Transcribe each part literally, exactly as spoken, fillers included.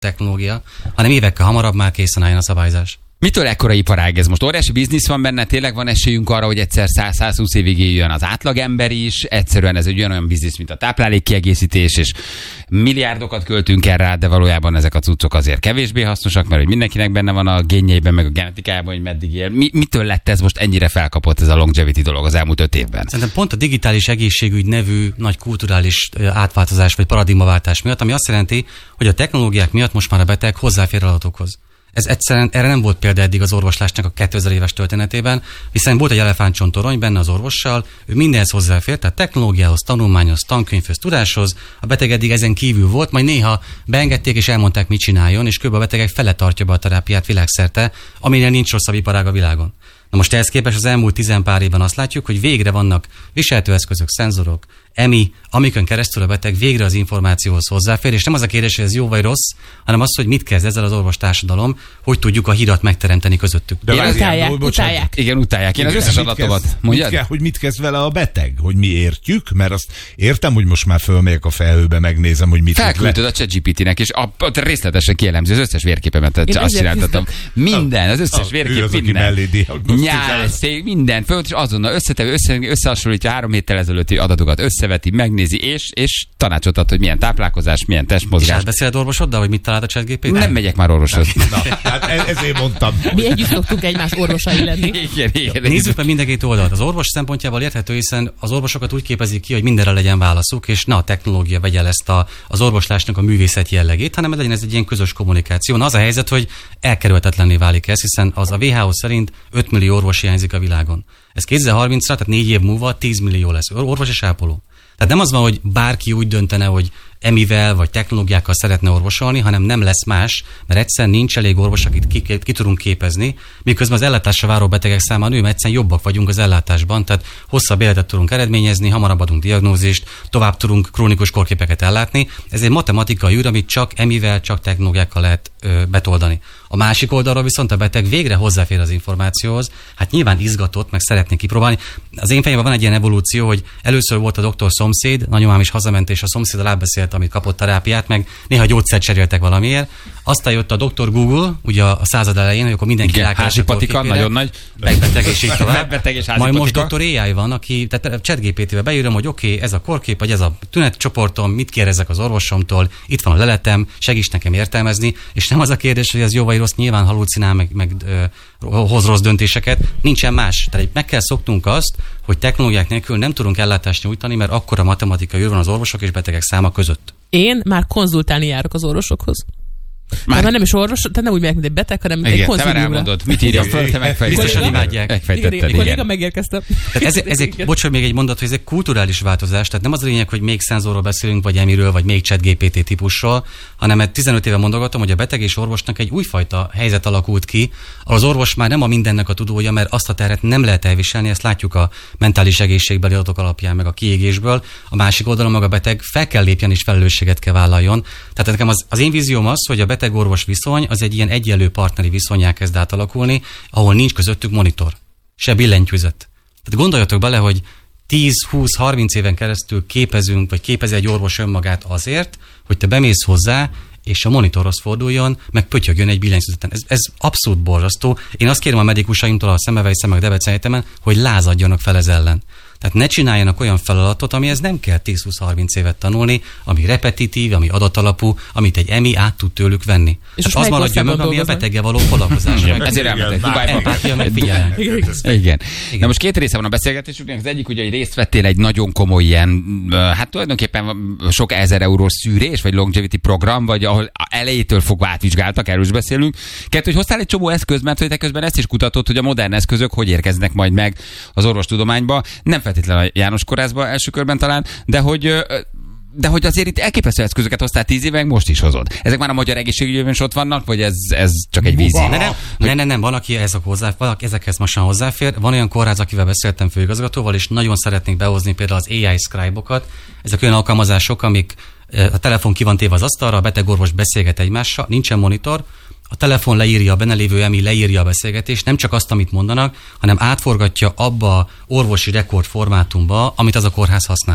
technológia, hanem évekkel hamarabb már készen álljon a szabályzás. Mitől ekkora iparág ez? Most óriási biznisz van benne, tényleg van esélyünk arra, hogy egyszer száz-százhúsz évig éljön az átlagember is, egyszerűen ez egy olyan biznisz, mint a táplálékkiegészítés, és milliárdokat költünk erre, de valójában ezek a cuccok azért kevésbé hasznosak, mert hogy mindenkinek benne van a génjeiben, meg a genetikájában, hogy meddig él. Mi, mitől lett ez most ennyire felkapott ez a longevity dolog az elmúlt öt évben? Szerintem pont a digitális egészségügy nevű nagy kulturális átváltozás vagy paradigmaváltás miatt, ami azt jelenti, hogy a technológiák miatt most már a beteg hozzáfér adatokhoz. Ez egyszerűen, erre nem volt példa eddig az orvoslásnak a kétezer éves történetében, hiszen volt egy elefántcsontorony benne az orvossal, ő mindenhez hozzáfért, tehát technológiához, tanulmányhoz, tankönyvhöz, tudáshoz, a beteg eddig ezen kívül volt, majd néha beengedték és elmondták, mit csináljon, és kb. A betegek fele tartja be a terápiát világszerte, aminél nincs rosszabb iparág a világon. Na most ehhez képest az elmúlt tizen pár évben azt látjuk, hogy végre vannak viseltőeszközök, szenzorok, emi, amikön keresztül a beteg végre az információhoz hozzáfér, és nem az a kérdés, hogy ez jó vagy rossz, hanem az, hogy mit kezd ezzel az orvostársadalom, hogy tudjuk a hírat megteremteni közöttük. De Én utálják, utálják. Igen, utálják. Én az összes mit adatomat. Kezd, Mondjad? mit kell, hogy mit kezd vele a beteg? Hogy mi értjük? Mert azt értem, hogy most már fölmegyek a felhőbe, megnézem, hogy mit felküldted a ChatGPT-nek, és a, a részletesen kielemzi az összes vérképemet. Azt csináltattam. Minden, az összes vérkép, minden. Nyál, szék, minden. Föl, és azonnal összetevő, össze, összehasonlítja három héttel ezelőtti adatokat, összeveti, megnézi, és, és tanácsot ad, hogy milyen táplálkozás, milyen testmozgás. És átbeszéled orvosoddal, hogy mit talált a ChatGPT? Nem megyek már orvoshoz. Na, hát ezért mondtam. Mi együtt szoktunk egymás orvosai lenni. Igen, igen. Nézzük meg mindenkit oldalt. Az orvos szempontjából érthető, hiszen az orvosokat úgy képezik ki, hogy mindenre legyen válaszuk, és ne a technológia vegye el ezt a, az orvoslásnak a művészet jellegét, hanem legyen ez egy ilyen közös kommunikáció. Na, az a helyzet, hogy elkerülhetetlenné válik ez, hiszen az a vé há o szerint öt millió orvos hiányzik a világon. Ez kétezer-harmincra, tehát négy év múlva tíz millió lesz orvos és ápoló. Tehát nem az van, hogy bárki úgy döntene, hogy emivel vagy technológiákkal szeretne orvosolni, hanem nem lesz más, mert egyszerűen nincs elég orvos, akit ki, ki, ki tudunk képezni, miközben az ellátásra váró betegek száma nő, mert egyszerűen jobbak vagyunk az ellátásban, tehát hosszabb életet tudunk eredményezni, hamarabb adunk diagnózist, tovább tudunk krónikus kórképeket ellátni. Ez egy matematikai űr, amit csak emivel, csak technológiákkal lehet ö, betoldani. A másik oldalról viszont a beteg végre hozzáfér az információhoz, hát nyilván izgatott, meg szeretné kipróbálni. Az én fejemben van egy ilyen evolúció, hogy először volt a doktor szomszéd, nagyomám is hazament, és a szomszéddal átbeszélt, amit kapott terápiát, meg néha gyógyszert cseréltek valamiért. Aztán jött a doktor Google, ugye a század elején, hogy akkor mindenki rákeresett. Házipatika, nagyon nagy. Megbeteg és így tovább. Megbeteg és majd most doktor á i van, aki, tehát ChatGPT-vel beírom, hogy oké, okay, ez a kórkép, vagy ez a tünetcsoportom, mit kérdezek az orvosomtól, itt van a leletem, segíts nekem értelmezni, és nem az a kérdés, hogy ez jó vagy rossz, nyilván halucinál, meg, meg ö, hoz rossz döntéseket, nincsen más. Tehát meg kell szoknunk azt, hogy technológiák nélkül nem tudunk ellátást nyújtani, mert akkor a matematikai űr van az orvosok és betegek száma között. Én már konzultálni járok az orvosokhoz. Már, már nem is orvos, tehát nem úgy megyek, mint egy beteg, hanem igen, egy konziliumra. Te már elmondod, mit írja föl, te megfejtetted. imádják. Megfejtetted, igen. megérkeztem. Tehát ez, ez egy, bocs, hogy még egy mondat, hogy ez egy kulturális változás, tehát nem az a lényeg, hogy még szenzorról beszélünk, vagy emiről, vagy még ChatGPT típusról, hanem tizenöt éve mondogatom, hogy a beteg és orvosnak egy újfajta helyzet alakult ki, ahol az orvos már nem a mindennek a tudója, mert azt a terhet nem lehet elviselni, ezt látjuk a mentális egészségbeli adatok alapján, meg a kiégésből. A másik oldalon maga a beteg fel kell lépjen és felelősséget kell vállaljon. Tehát nekem az, az én vízióm az, hogy a beteg-orvos viszony az egy ilyen egyenlő partneri viszonnyá kezd átalakulni, ahol nincs közöttük monitor, se billentyűzet. Tehát gondoljatok bele, hogy tíz, húsz, harminc éven keresztül képezünk, vagy képezi egy orvos önmagát azért, hogy te bemész hozzá, és a monitorhoz forduljon, meg pötyögjön egy billentyűzeten. Ez, ez abszolút borzasztó. Én azt kérem a medikusaimtól a Szemmelweis meg Debrecen Egyetemen, hogy lázadjanak fel ez ellen. Tehát ne csináljanak olyan feladatot, amihez nem kell tíz-húsz-harminc évet tanulni, ami repetitív, ami adatalapú, amit egy emi át tud tőlük venni. És az maradja meg, ami a beteggel való foglalkozás. Ezért elmentek Dubájba. Empátia, meg figyelem. Igen. Na most két része van a beszélgetésünknek. Az egyik ugye, hogy részt vettél egy nagyon komoly ilyen, hát tulajdonképpen sok ezer eurós szűrés, vagy longevity program, vagy ahol elejétől fogva átvizsgáltak, erről is beszélünk. Kettő, hogy hoztál egy csomó eszköz, mert hogy te közben ezt is kutatod, hogy a modern eszközök hogy érkeznek majd meg az orvostudományba. Nem feltétlenül a János Kórházba első körben talán, de hogy de hogy azért itt elképesztő eszközöket hoztál tíz éve, meg most is hozod. Ezek már a magyar egészségügyben is ott vannak, vagy ez, ez csak egy vízió? Nem, nem, nem, nem, nem, van, aki ezek hozzá, valaki ezekhez mostan hozzáfér. Van olyan kórház, akivel beszéltem főigazgatóval, és nagyon szeretnénk behozni például az á i Scribe-okat. Ezek olyan alkalmazások, amik a telefon ki van téve az asztalra, a beteg-orvos beszélget egymással, nincsen monitor, a telefon leírja, a benne lévő emi leírja a beszélgetést, nem csak azt, amit mondanak, hanem átforgatja abba a orvosi rekord formátumba, amit az a kórház használ.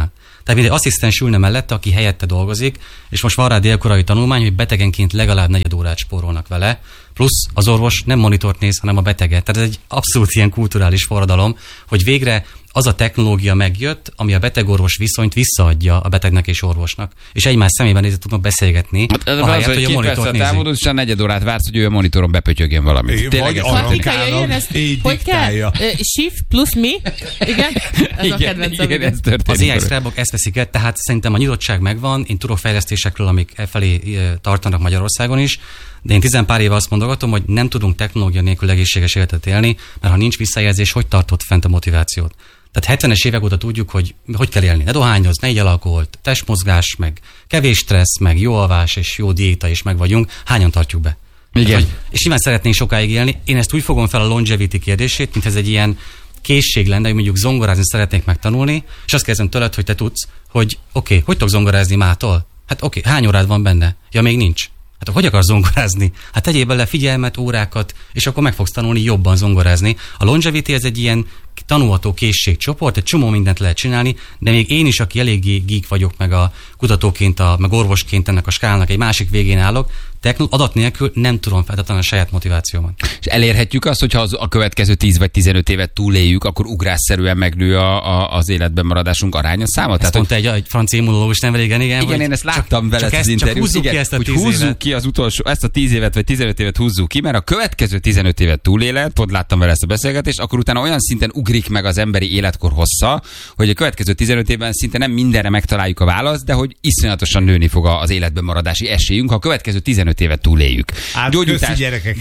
Tehát mindegy asszisztens ülne mellette, aki helyette dolgozik, és most van rá délkorai tanulmány, hogy betegenként legalább negyed órát spórolnak vele, plusz az orvos nem monitort néz, hanem a beteget. Tehát ez egy abszolút ilyen kulturális forradalom, hogy végre az a technológia megjött, ami a beteg-orvos viszonyt visszaadja a betegnek és orvosnak. És egymás szemében nézve tudnak beszélgetni, hát ez ahelyett, az, hogy a monitort nézi. Távolod, és a negyed órát vársz, hogy ő a monitoron bepötyögjön valamit. Vagy arrankálnak, így diktálja. Shift plusz mi? Igen? Ez igen, a kedvencem. Igen, ez történik. Az á i Scrabok ezt veszik el, tehát szerintem a nyitottság megvan, én tudok fejlesztésekről, amik e felé tartanak Magyarországon is, de én tizenpár éve azt mondogatom, hogy nem tudunk technológia nélkül egészséges életet élni, mert ha nincs visszajelzés, hogy tartott fent a motivációt. Tehát hetvenes évek óta tudjuk, hogy hogy kell élni. Ne dohányoz, ne igy alkoholt, testmozgás, meg kevés stressz, meg jó alvás és jó diéta is meg vagyunk. Hányan tartjuk be? Igen. Tehát, hogy, és nyilván szeretnénk sokáig élni. Én ezt úgy fogom fel a longevity kérdését, mint ez egy ilyen készség lenne, hogy mondjuk zongorázni szeretnék megtanulni, és azt kérdezem tőled, hogy te tudsz, hogy oké, okay, hogy tudok zongorázni mától? Hát oké, okay, hány órád van benne? Ja, még nincs. Hát hogy akarsz zongorázni? Hát tegyél bele figyelmet, órákat, és akkor meg fogsz tanulni jobban zongorázni. A longevity ez egy ilyen tanulható készségcsoport, egy csomó mindent lehet csinálni, de még én is, aki eléggé geek vagyok, meg a kutatóként, a, meg orvosként ennek a skálnak egy másik végén állok, technol- adat nélkül nem tudom feltétlenül a saját motivációmat. És elérhetjük azt, hogyha az a következő tíz vagy tizenöt évet túléljük, akkor ugrásszerűen megnő a, a, az életben maradásunk aránya száma? Ezt Tehát, mondta egy, egy francia immunológus nem régen, igen. Igen, én ezt láttam vele az interjút. Csak húzzuk igen, ki ezt a hogy tíz húzzuk évet. ki az utolsó, ezt a tíz évet vagy tizenöt évet húzzuk ki, mert a következő tizenöt évet túléled, pont láttam vele ezt a beszélgetést, akkor utána olyan szinten ugrik meg az emberi életkor hossza, hogy a következő tizenöt évben szinte nem mindenre megtaláljuk a választ, de hogy iszonyatosan nőni fog az életben maradási esélyünk, ha a következő tizenöt évet túléljük. Hát gyógyítás, gyerekek,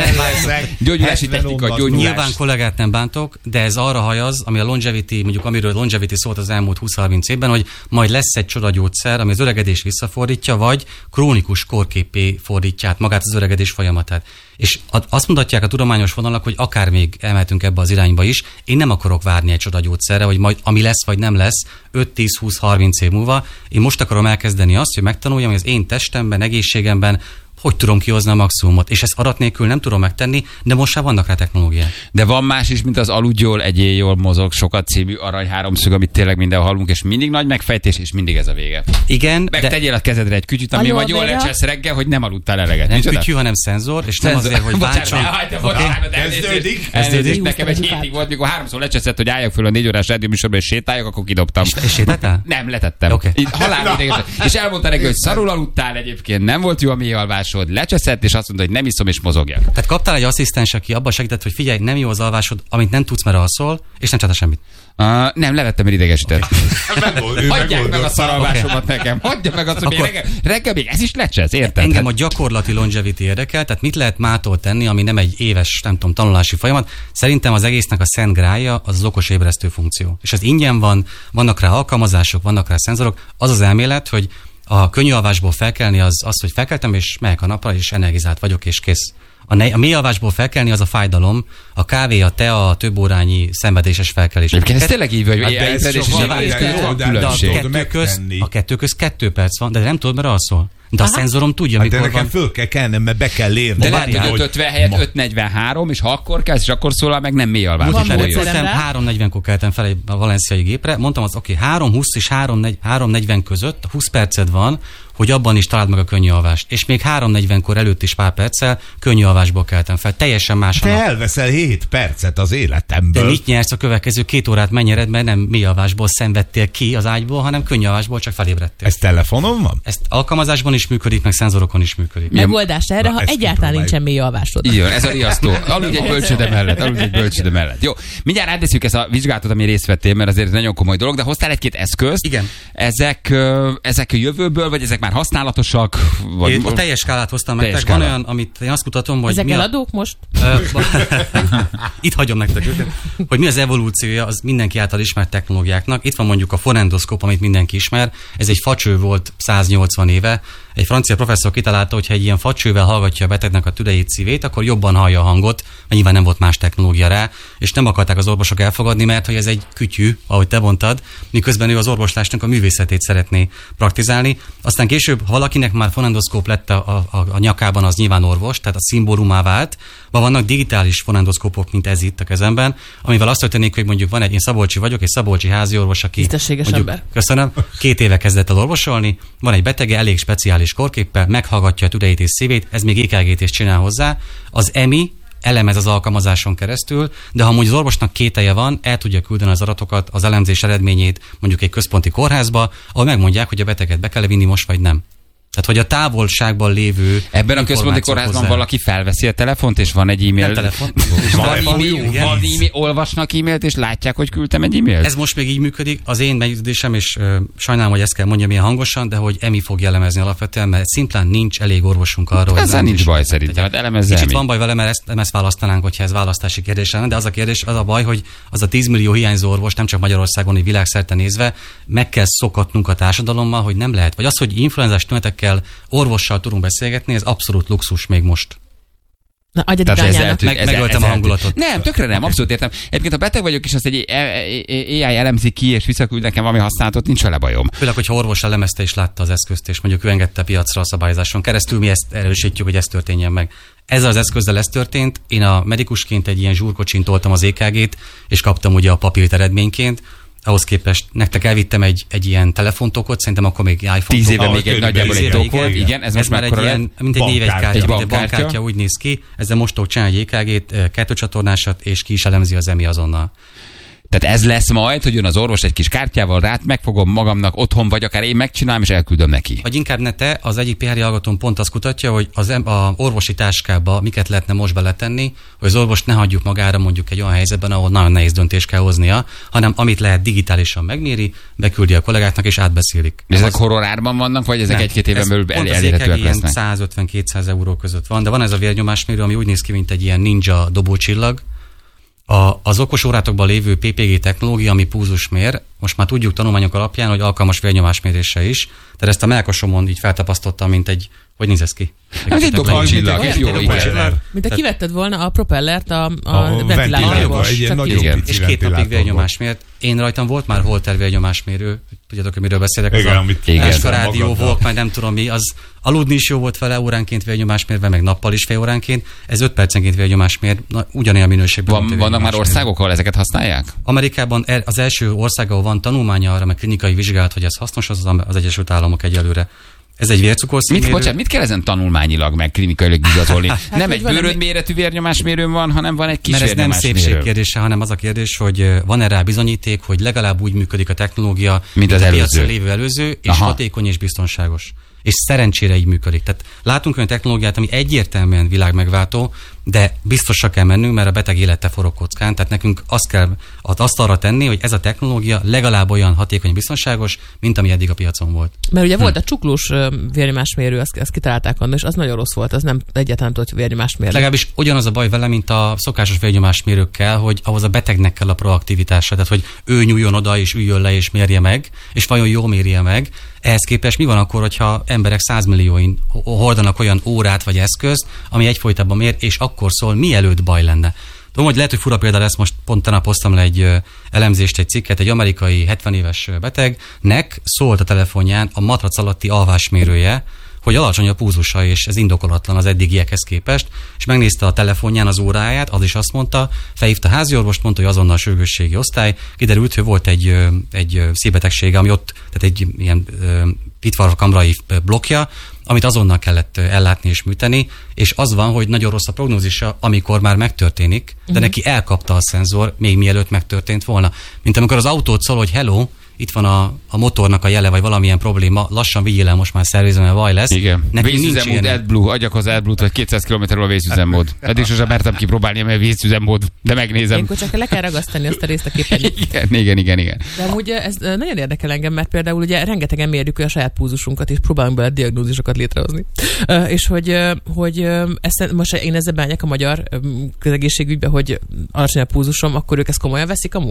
gyógyulási technika, gyógyulás. Nyilván kollégát nem bántok, de ez arra hajaz, ami a longevity, mondjuk amiről longevity szólt az elmúlt húsz-harminc évben, hogy majd lesz egy csodagyógyszer, ami az öregedés visszafordítja, vagy krónikus korképé fordítja át magát az öregedés folyamatát. És azt mondatják a tudományos vonalak, hogy akár még elmehetünk ebbe az irányba is. Én nem akarok várni egy csodagyógyszerre, hogy majd ami lesz vagy nem lesz öt, tíz, húsz, harminc év múlva. Én most akarom elkezdeni azt, hogy megtanuljam, hogy az én testemben, egészségemben hogy tudom kihozni a maximumot. És ezt adat nélkül nem tudom megtenni, de most már vannak rá technológiák. De van más is, mint az aludj jól, egyél jól, mozog sokat című arany háromszög, amit tényleg mindenhol hallunk, és mindig nagy megfejtés, és mindig ez a vége. Igen, meg de... tegyél a kezedre egy kütyüt, ami majd jól lecsesz reggel, hogy nem aludtál eleget. Nem kütyű, hanem szenzor, és nem azért, hogy bántson. Kezdődik. Kezdődik. Nekem egy hétig volt, mikor háromszor lecseszett, hogy álljak föl a négy órás rádióműsorba, és sétáljak, akkor kidobtam. És sétáltál? Nem, letettem. Halál és elmondta neki, hogy szarul aludtál egyébként, nem volt jó a mélyalvásod, lecseszett, és azt mondta, hogy nem iszom és mozogjak. Tehát kaptál egy asszisztens, aki abban segített, hogy figyelj, nem jó az alvásod, amit nem tudsz, mert alszol, és nem csinálta semmit. Uh, nem, levettem, mert idegesített. Okay. Hagyják meg a szaralvásomat okay. nekem. Hagyja meg azt, hogy Akkor... reggel, reggel még ez is lecsesz, érted? Engem a gyakorlati longevity érdekel, tehát mit lehet mától tenni, ami nem egy éves, nem tudom, tanulási folyamat. Szerintem az egésznek a szent grálja az, az okos ébresztő funkció. És ez ingyen van, vannak rá alkalmazások, vannak rá szenzorok. Az az elmélet, hogy a könnyű alvásból felkelni az, az, hogy felkeltem, és megyek a napra, és energizált vagyok, és kész. A, ne, a mély alvásból felkelni az a fájdalom, a kávé, a tea, a több órányi szenvedéses felkelés. Egyébként ez tényleg így vagy, hogy a kettő köz kettő perc van, de nem tudod, mert alszol. De a szenzorom tudja, hát mikor de nekem van. föl kell kelnem, mert be kell lérni. De lehet, hogy öt ötven helyett öt negyvenhárom, és ha akkor kezd, és akkor szólal, meg nem mély alvás. három negyvenkor keltem fel egy valenciai gépre, mondtam az, oké, okay, három húsz és három negyven között húsz perced van, hogy abban is találd meg a könnyű alvást. És még három negyvenkor előtt is pár perccel könnyű alvásból keltem fel. Teljesen más a nap. Te elveszel hét percet az életemből. De mit nyersz a következő két órát mennyered, mert nem mély alvásból szenvedtél ki az ágyból, hanem könnyű alvásból csak felébredtél. Ez telefonon van? Ezt alkalmazásban is működik, meg szenzorokon is működik. Megoldás erre, ha egyáltalán nincsen mély alvásod. Igen, ez a riasztó. Aludj egy bölcsőde mellett, aludj egy bölcsőde mellett. Jó, mindjárt áttesszük ezt a vizsgálatot, ami részt vettél, mert azért ez nagyon komoly dolog, de hoztál egy-két eszközt. Igen. Ezek, ezek a jövőből, vagy ezek már használatosak? Vagy én a teljes skálát hoztam meg. Van olyan, amit én azt kutatom, hogy ezek eladók most? Itt hagyom nektek őket. Hogy mi az evolúciója az mindenki által ismert technológiáknak. Itt van mondjuk a fonendoszkóp, amit mindenki ismer. Ez egy facső volt száznyolcvan éve. Egy francia professzor kitalálta, hogy ha egy ilyen facsővel hallgatja a betegnek a tüdejét, szívét, akkor jobban hallja a hangot, mert nyilván nem volt más technológia rá, és nem akarták az orvosok elfogadni, mert hogy ez egy kütyű, ahogy te mondtad, miközben ő az orvoslásnak a művészetét szeretné praktizálni. Aztán Később, ha valakinek már fonendoszkóp lett a, a, a nyakában, az nyilván orvos, tehát a szimbólumá vált, ma vannak digitális fonendoszkópok, mint ez itt a kezemben, amivel azt történik, hogy mondjuk van egy, én szabolcsi vagyok, egy szabolcsi házi orvos, aki tisztességes mondjuk, ember. Köszönöm, két éve kezdett el orvosolni, van egy betege, elég speciális korképpel, meghallgatja a tüdejét és szívét, ez még é ká gét is csinál hozzá. Az e em i elemez az alkalmazáson keresztül, de ha mondjuk az orvosnak kételje van, el tudja küldeni az adatokat, az elemzés eredményét mondjuk egy központi kórházba, ahol megmondják, hogy a beteget be kell vinni most vagy nem. Tehát, hogy a távolságban lévő... Ebben a központi kórházban hozzá. Valaki felveszi a telefont, és van egy e-mail. Nem telefon. van e-mail, van e-mail, olvasnak e-mailt, és látják, hogy küldtem egy e-mailt? Ez most még így működik. Az én meggyőződésem, és uh, sajnálom, hogy ezt kell mondjam ilyen hangosan, de hogy emi fog jellemezni alapvetően, mert szimplán nincs elég orvosunk arra, hogy... Ezzel nincs baj szerintem, hát elemezze Kicsit van baj vele, mert ezt, nem ezt választanánk, hogyha ez választási kérdés lenne, de az a kérdés, az a baj, hogy az a tíz millió hiányzó orvos, nem csak Magyarországon, hogy világszerte nézve, meg kell szokatnunk a társadalommal, hogy nem lehet. Vagy az, hogy influenzás tünetekkel orvossal tudunk beszélgetni, ez abszolút luxus még most. Na, adjad Meg, megöltem a hangulatot. Nem, tökre nem, abszolút értem. Egyébként ha beteg vagyok, és azt egy á i elemzi ki, és visszaküld nekem valami használatot, nincs vele bajom. Főleg, hogyha orvos elemezte és látta az eszközt, és mondjuk ő engedte piacra a szabályozáson keresztül, mi ezt erősítjük, hogy ez történjen meg. Ezzel az eszközzel ez történt. Én a medikusként egy ilyen zsúrkocsin toltam az é ká gét, és kaptam ugye a papírt eredményként. Ahhoz képest nektek elvittem egy, egy ilyen telefontokot, szerintem akkor még iPhone. Tíz éve még egy nagyjából egy tok volt, igen. Ez, ez most már egy ilyen, mint egy névegykártya, egy mint egy bankkártya, úgy néz ki. Ezzel most tudok csinálni egy é ká gét, kettőcsatornásat, és ki is elemzi az emi azonnal. Tehát ez lesz majd, hogy jön az orvos egy kis kártyával, rát megfogom magamnak otthon, vagy akár én megcsinálom, és elküldöm neki. Vagy inkább ne te, az egyik pé há er hallgatón pont azt kutatja, hogy az em- a orvosi táskába miket lehetne most beletenni, hogy az orvost ne hagyjuk magára mondjuk egy olyan helyzetben, ahol nagyon nehéz döntést kell hoznia, hanem amit lehet digitálisan megméri, beküldi a kollégáknak és átbeszélik. Ezek az... horrorárban vannak, vagy ezek egy-két éven belül el- elérhetőek lesznek? száz ötven-kétszáz euró között van, de van ez a vérnyomásmérő, ami úgy néz ki, mint egy ilyen ninja dobócsillag. A, az okos órátokban lévő pé pé gé technológia, ami púzus mér, most már tudjuk tanulmányok alapján, hogy alkalmas vérnyomásmérésre is. Tehát ezt a melkasomon így feltapasztottam, mint egy, hogy néz ez ki? Ez egy dobócsillag, és jó, igen. Mint ha kivetted volna a propellert a, a, a ventilátorból. És két napig vérnyomásmért. Én rajtam volt már Holter vérnyomásmérő, tudjátok, hogy miről beszélek, igen, az a rádió volt, már nem tudom mi, az aludni is jó volt vele óránként vérnyomásmérve, meg nappal is fél óránként, ez öt percenként vérnyomásmér, ugyanilyen minőségben. Van, vannak már országok, ahol ezeket használják? Amerikában az első ország, ahol van tanulmánya arra, meg klinikai vizsgálat, hogy ez hasznos, az az Egyesült Államok egyelőre. Ez egy vércukorszínmérő. Mit, bocsánat, mit kell ezen tanulmányilag, meg klinikailag igazolni? Hát, nem egy bőrödméretű vérnyomásmérőn van, hanem van egy kis vérnyomásmérő. Mert ez nem szépség kérdése, hanem az a kérdés, hogy van-e rá bizonyíték, hogy legalább úgy működik a technológia, mint az a előző. piacon lévő előző, és Aha. hatékony és biztonságos. És szerencsére így működik. Tehát látunk olyan technológiát, ami egyértelműen világmegváltó, de biztosra kell mennünk, mert a beteg élete forog kockán. Tehát nekünk azt kell azt arra tenni, hogy ez a technológia legalább olyan hatékony, biztonságos, mint ami eddig a piacon volt. Mert ugye hm. volt a csuklós vérnyomásmérő, ezt, ezt kitalálták annak, és az nagyon rossz volt, az nem egyáltalán tudott vérnyomásmérő. Legalábbis ugyanaz a baj vele, mint a szokásos vérnyomásmérőkkel, hogy ahhoz a betegnek kell a proaktivitása, tehát hogy ő nyúljon oda, és üljön le, és mérje meg, és vajon jól mérje meg. Ehhez képest mi van akkor, hogyha emberek százmillióin hordanak olyan órát vagy eszközt, ami egyfolytában mér, és akkor szól, mielőtt baj lenne. Tudom, hogy lehet, hogy fura példa lesz, most pont tegnap hoztam le egy elemzést, egy cikket, egy amerikai hetven éves betegnek szólt a telefonján a matrac alatti alvásmérője, hogy alacsony a púzusa, és ez indokolatlan az eddigiekhez képest, és megnézte a telefonján az óráját, az is azt mondta, felhívta a háziorvost, mondta, hogy azonnal a sürgősségi osztály, kiderült, hogy volt egy, egy szívbetegsége, ami ott, tehát egy ilyen pitvarkamrai blokkja, amit azonnal kellett ellátni és műteni, és az van, hogy nagyon rossz a prognózisa, amikor már megtörténik, de uh-huh. neki elkapta a szenzor, még mielőtt megtörtént volna. Mint amikor az autót szól, hogy hello, itt van a, a motornak a jele, vagy valamilyen probléma, lassan vigyél el, most már szervizem, mert vaj lesz. Igen. Vészüzemmód, AdBlue, adjak az AdBlue-t, hogy kétszáz kilométerről a vészüzemmód. Eddig sosem mertem kipróbálni, mert vészüzemmód, de megnézem. Ilyenkor csak le kell ragasztani azt a részt a képernyőt. Igen, igen, igen, igen. De amúgy ez nagyon érdekel engem, mert például ugye rengetegen mérjük a saját púzusunkat, és próbálunk bele diagnózisokat létrehozni. Uh, és hogy, hogy ezt, most én ezzel bányek a magyar közegészségügybe, hogy alacsony a púzusom, akkor ők ezt komolyan veszik amúgy?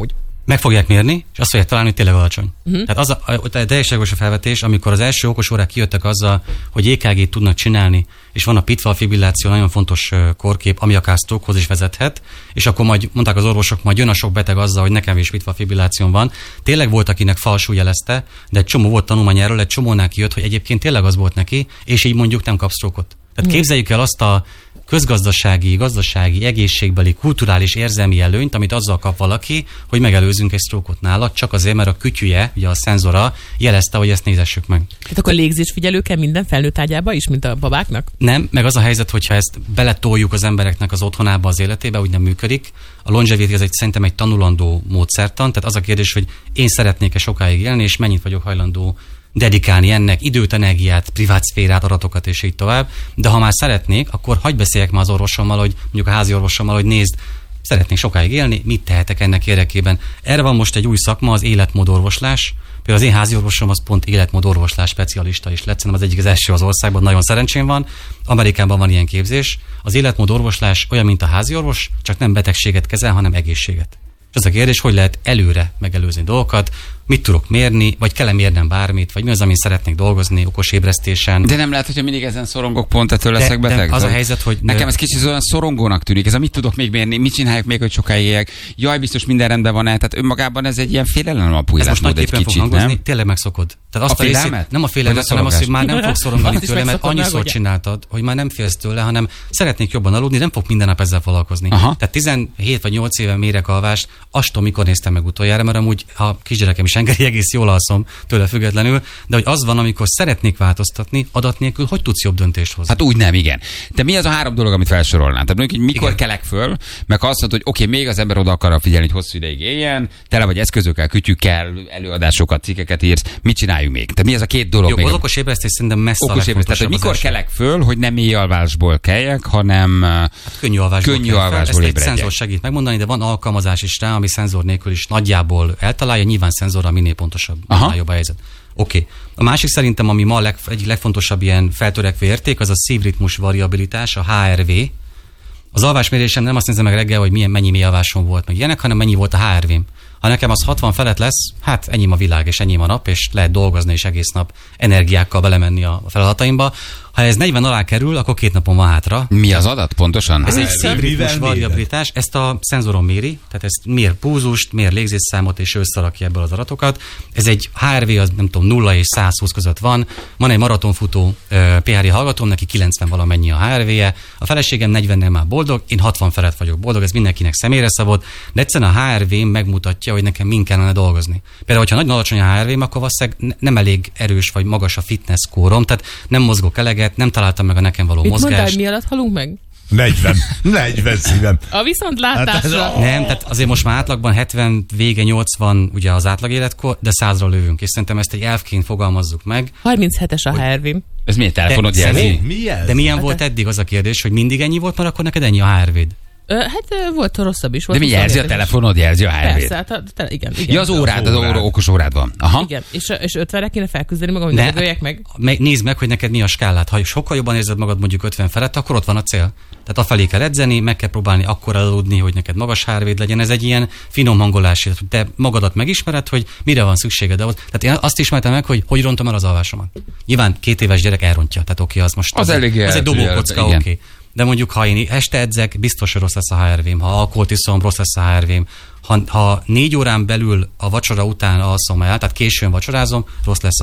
meg fogják mérni, és azt fogják találni, hogy tényleg alacsony. Uh-huh. Tehát az a, a, a teljesen jogos a felvetés, amikor az első okos órák kijöttek azzal, hogy é ká gét tudnak csinálni, és van a pitfall fibrilláció, nagyon fontos korkép, ami akár stroke-hoz is vezethet, és akkor majd mondták az orvosok, majd jön a sok beteg azzal, hogy nekem is pitfall fibrillációm van. Tényleg volt, akinek falsú jelezte, de egy csomó volt tanulmány erről, egy csomónál kijött, hogy egyébként tényleg az volt neki, és így mondjuk nem kap stroke-ot. Tehát uh-huh. képzeljük el azt a közgazdasági, gazdasági, egészségbeli, kulturális, érzelmi előnyt, amit azzal kap valaki, hogy megelőzünk egy sztrókot nála, csak azért, mert a kütyüje, ugye a szenzora jelezte, hogy ezt nézessük meg. Tehát akkor légzésfigyelő kell minden felnőtt ágyába is, mint a babáknak? Nem, meg az a helyzet, hogyha ezt beletoljuk az embereknek az otthonába, az életébe, úgy nem működik. A longevity az egy, szerintem egy tanulandó módszertan, tehát az a kérdés, hogy én szeretnék-e sokáig élni, és mennyit vagyok hajlandó dedikálni ennek időt, energiát, privát szférát, adatokat és így tovább. De ha már szeretnék, akkor hagyj beszéljek már az orvosommal, hogy mondjuk a házi orvosommal, hogy nézd, szeretnék sokáig élni, mit tehetek ennek érdekében. Erre van most egy új szakma, az életmódorvoslás. Például az én házi orvosom az pont életmódorvoslás specialista is lett, szerintem az egyik az első az országban, nagyon szerencsém van. Amerikában van ilyen képzés. Az életmódorvoslás olyan, mint a házi orvos, csak nem betegséget kezel, hanem egészséget. És az a kérdés, hogy lehet előre megelőzni dolgokat, mit tudok mérni, vagy kell-e mérnem bármit, vagy mi az, amin szeretnék dolgozni, okos ébresztésen. De nem lehet, hogyha mindig ezen szorongok pont, ettől leszek de, beteg? De az a helyzet, hogy... Nekem ez kicsit olyan szorongónak tűnik, ez a mit tudok még mérni, mit csinálják még, hogy sokáig éljek, jaj, biztos minden rendben van el, tehát önmagában ez egy ilyen félelem alapú életmód egy kicsit, fog nem? Tényleg megszokod. Tehát azt a, a félelmet? Nem a félelmet, hanem az, hogy már nem fog szorongani tőle, mert annyiszor csináltad, hogy már nem félsz tőle, hanem szeretnék jobban aludni, nem fog minden nap ezzel foglalkozni. Aha. Tehát tizenhét vagy nyolc éve mérek alvást, azt mikor néztem meg utoljára, mert amúgy a kisgyerekem is engedi, egész jól alszom tőle függetlenül, de hogy az van, amikor szeretnék változtatni, adat nélkül, hogy tudsz jobb döntést hozni? Hát úgy nem, igen. De mi az a három dolog, amit felsorolnál? Tehát mondjuk, hogy mikor igen. kelek föl, meg azt mondod, hogy oké, okay, még az ember oda akar figyelni, hogy hosszú ideig éljen, tele vagy eszközökkel, kütyükkel, előadásokat, cikkeket írsz, mit csináljunk még? Tehát mi az a két dolog? Jó, még? Az okos ébresztés szerintem messze okos a legfontosabb. Tehát, hogy mikor kelek föl, hogy nem éjjel alvásból keljek, hanem hát könnyű alvásból, könnyű alvásból ébredjek. Ezt egy szenzor segít megmondani, de van alkalmazás is rá, ami szenzor nélkül is nagyjából eltalálja, nyilván szenzorral minél pontosabb, minél jobb a helyzet. Oké. Okay. A másik szerintem, ami ma leg, egyik legfontosabb ilyen feltörekvő érték, az a szívritmus variabilitás, a há er vé. Az alvásmérésem nem azt nézem meg reggel, hogy milyen, mennyi mély alvásom volt, meg ilyenek, hanem mennyi volt a há er vém. Ha nekem az hatvan felett lesz, hát ennyi a világ, és ennyi a nap, és lehet dolgozni és egész nap energiákkal belemenni a feladataimba. Ha ez negyven alá kerül, akkor két napon van hátra. Mi az adat pontosan? Ez egy szívritmus variabilitás, ezt a szenzoron méri, tehát ezt mér púzust, mér légzésszámot, és összerakja ebből az adatokat. Ez egy há er vé, az nem tudom, nulla és száz húsz között van. Van egy maratonfutó pé há er hallgatóm, neki kilencven valamennyi a há er véje. A feleségem negyvennel már boldog, én hatvan felett vagyok boldog, ez mindenkinek személyre szabott, de egyszerűen a há er vém megmutatja, hogy nekem min kellene dolgozni. Például, hogyha nagyon alacsony a há er vém, akkor valószínűleg nem elég erős vagy magas a fitness skórom, tehát nem mozgok eleget, nem találtam meg a nekem való Mit mozgást. Mit mondtál, mi alatt halunk meg? negyven. negyven szívem. A viszontlátásra. Hát nem, tehát azért most már átlagban hetven vége nyolcvan ugye az átlag életkor, de százra lövünk, és szerintem ezt egy elfként fogalmazzuk meg. harminchetes a há er vém. Ez miért telefonod jelzi? Mi ez? De milyen Hát volt de... eddig az a kérdés, hogy mindig ennyi volt, mert akkor neked ennyi a há er véd? Ö, hát volt rosszabb is. Volt de mi jelzi a telefonod, jelzi a há er vét? Persze, hát, te, igen, igen. Ja, az órád, az óra, okos órád van. Aha. Igen, és, és ötvenre kéne felküzdeni magam, hogy ne dögöljek meg. meg. Nézd meg, hogy neked mi a skálát. Ha sokkal jobban érzed magad mondjuk ötven felett, akkor ott van a cél. Tehát afelé kell edzeni, meg kell próbálni akkor aludni, hogy neked magas há er véd legyen. Ez egy ilyen finom hangolás, hogy te magadat megismered, hogy mire van szükséged. Tehát én azt ismertem meg, hogy hogy rontom el az alvásomat. Nyilván két éves gyerek elrontja, tehát oké, az most az, az, elég az egy dobókocka, oké. Okay. De mondjuk, ha én este edzek, biztos, hogy rossz lesz a há er vém. Ha alkoholt iszom, rossz lesz a há er vém. Ha, ha négy órán belül a vacsora után alszom el, tehát későn vacsorázom, rossz lesz